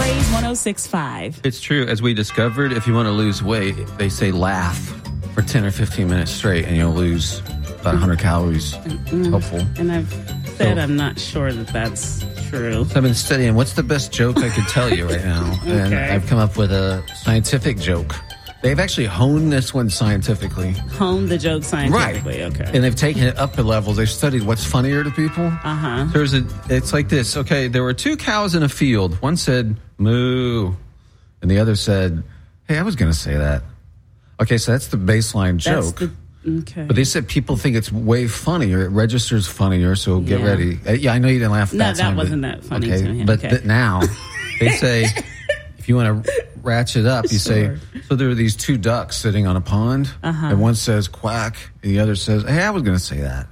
Praise 106.5. It's true. As we discovered, if you want to lose weight, they say laugh for 10 or 15 minutes straight, and you'll lose about 100 calories. Helpful. And I've said I'm not sure that that's true. So I've been studying what's the best joke I could tell you right now. Okay. And I've come up with a scientific joke. They've actually honed this one scientifically. Honed the joke scientifically, right. Okay. And they've taken it up a level. They've studied what's funnier to people. Uh-huh. It's like this. Okay, there were two cows in a field. One said, moo. And the other said, hey, I was going to say that. Okay, so that's the baseline joke. Okay. But they said people think it's way funnier. It registers funnier, so get ready. Yeah, I know you didn't laugh at that time. No, that wasn't that funny okay, to me. But now, they say, if you want to ratchet up, you say, so there are these two ducks sitting on a pond, and one says quack, and the other says, hey, I was going to say that.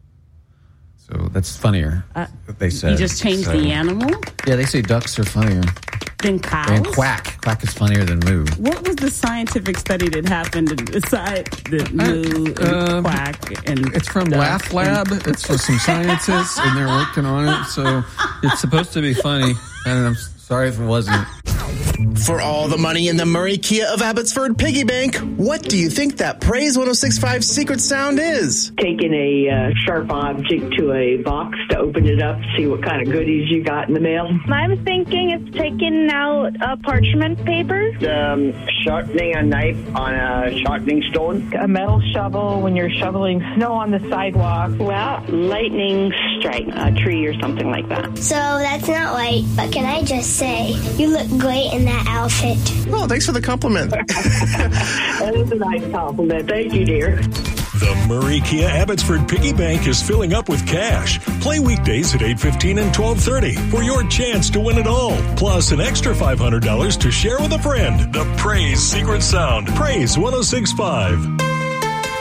So that's funnier, they said. You just changed the animal? Yeah, they say ducks are funnier. Than cows? And quack. Quack is funnier than moo. What was the scientific study that happened to decide that moo and quack and it's from Laugh Lab. It's for some scientists, and they're working on it. So it's supposed to be funny, and I'm sorry if it wasn't. For all the money in the Murray Kia of Abbotsford piggy bank, what do you think that Praise 106.5 secret sound is? Taking a sharp object to a box to open it up, see what kind of goodies you got in the mail. I'm thinking it's taking out parchment paper. Sharpening a knife on a sharpening stone. A metal shovel when you're shoveling snow on the sidewalk. Well, lightning strike a tree or something like that. So that's not right, but can I just say, you look great in that outfit. Oh, thanks for the compliment. That is a nice compliment. Thank you, dear. The Murray Kia Abbotsford Piggy Bank is filling up with cash. Play weekdays at 8:15 and 12:30 for your chance to win it all. Plus an extra $500 to share with a friend. The Praise Secret Sound. Praise 106.5.